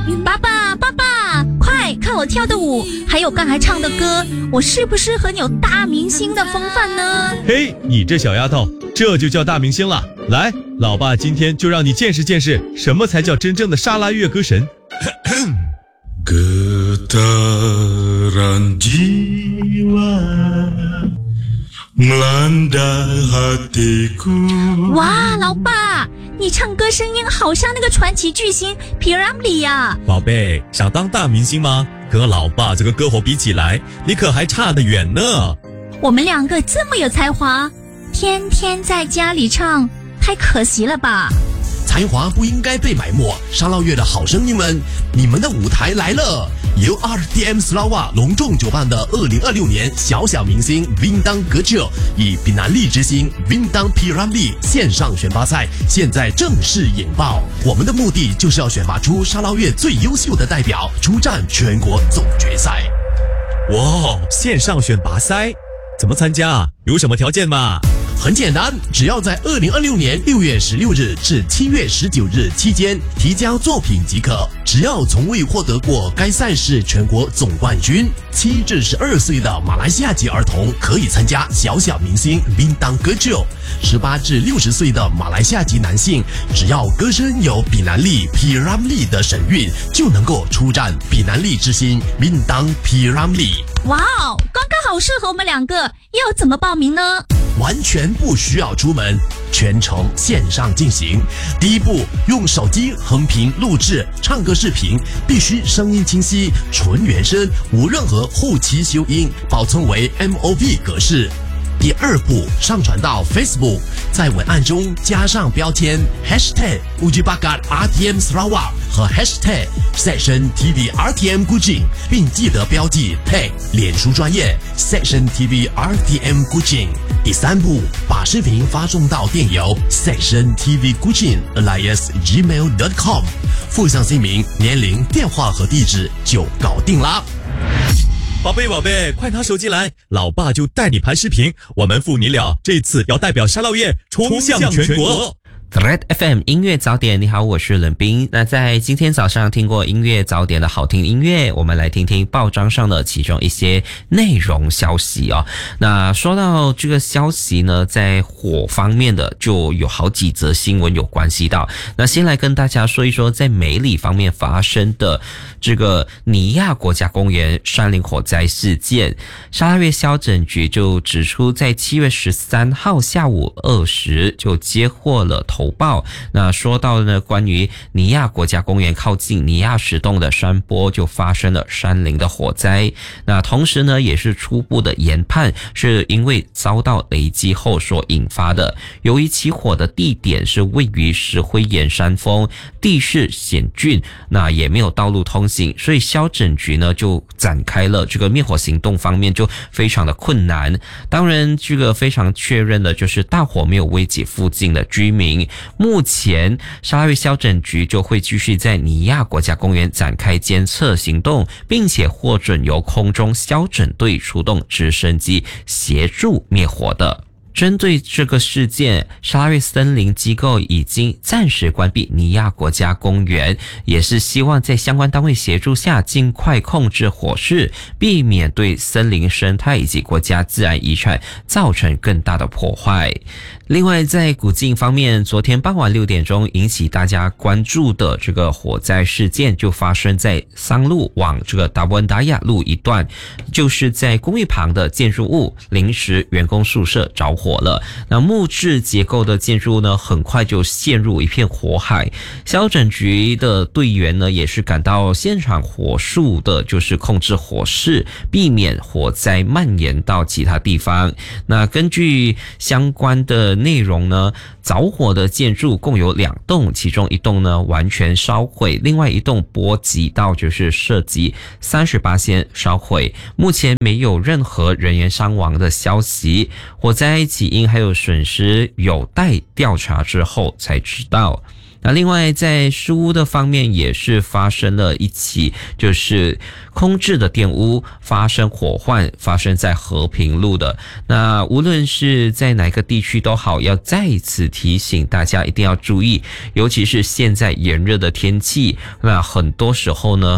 爸爸，爸爸，快看我跳的舞，还有刚才唱的歌，我是不是很有大明星的风范呢？ 嘿，你这小丫头，这就叫大明星了。来，老爸今天就让你见识见识，什么才叫真正的沙拉越歌神。 Getaran jiwa melanda hatiku。 哇，老爸，你唱歌声音好像那个传奇巨星 P.Ramlee 呀！ 宝贝，想当大明星吗？和老爸这个歌喉比起来，你可还差得远呢。 我们两个这么有才华，天天在家里唱，太可惜了吧？ 才华不应该被埋没，沙捞越的好声音们，你们的舞台来了！由 RTM Sarawak 隆重主办的2026年小小明星 Bintang Kecil 以比南利之星 Bintang P.Ramlee 线上选拔赛现在正式引爆。我们的目的就是要选拔出沙捞越最优秀的代表，出战全国总决赛。 哇，线上选拔赛怎么参加？有什么条件吗？ 很简单，只要在2026年6月16日至7月19日期间提交作品即可。只要从未获得过该赛事全国总冠军，7至12岁的马来西亚籍儿童可以参加小小明星 Bintang Kecil。18至60岁的马来西亚籍男性，只要歌声有比南利 P.Ramlee 的神韵，就能够出战比南利之星 Bintang P.Ramlee。 哇哦，刚刚好适合我们两个，要怎么报名呢？ 完全不需要出门，全程线上进行。第一步，用手机横屏录制唱歌视频，必须声音清晰、纯原声，无任何后期修音，保存为 MOV 格式。第二步，上传到 Facebook， 在文案中加上标签 #UjiBakat_RTM_Sarawak 和 #SectionTV_RTM_Kuching， 并记得标记 tag 脸书专业 SectionTV_RTM_Kuching。第三步，把视频发送到电邮 sectiontvkuching@gmail.com， 附上姓名、年龄、电话和地址就搞定啦。 宝贝，快拿手机来，老爸就带你拍视频，我们父女俩这次要代表沙捞越冲向全国。 Red FM 音乐早点，你好，我是冷冰。那在今天早上听过音乐早点的好听音乐，我们来听听报章上的其中一些内容消息哦。那说到这个消息呢，在火方面的就有好几则新闻有关系到。那先来跟大家说一说，在梅里方面发生的这个尼亚国家公园山林火灾事件，沙捞越消拯局就指出，在7月13号下午2时就接获了投报。那说到呢，关于尼亚国家公园靠近尼亚石洞的山坡就发生了山林的火灾。那同时呢，也是初步的研判是因为遭到雷击后所引发的。由于起火的地点是位于石灰岩山峰，地势险峻，那也没有道路通行，所以消拯局呢就展开了这个灭火行动，方面就非常的困难。当然，这个非常确认的就是大火没有危及附近的居民。目前沙捞越消拯局就会继续在尼亚国家公园展开监测行动，并且获准由空中消拯队出动直升机协助灭火的。针对这个事件，沙捞越森林机构已经暂时关闭尼亚国家公园，也是希望在相关单位协助下尽快控制火势，避免对森林生态以及国家自然遗产造成更大的破坏。另外，在古晋方面，昨天傍晚6点钟引起大家关注的这个火灾事件就发生在桑路往这个达文达亚路一段，就是在公寓旁的建筑物临时员工宿舍着火了。那木质结构的建筑物呢，很快就陷入一片火海。消拯局的队员呢，也是赶到现场火速的就是控制火势，避免火灾蔓延到其他地方。那根据相关的内容呢，着火的建筑共有2栋，其中一栋呢完全烧毁，另外一栋波及到就是涉及38%烧毁。目前没有任何人员伤亡的消息，火灾起因还有损失有待调查之后才知道。 那另外在书屋的方面也是发生了一起就是空置的电屋发生火患，发生在和平路的。那无论是在哪个地区都好，要再一次提醒大家一定要注意，尤其是现在炎热的天气，那很多时候呢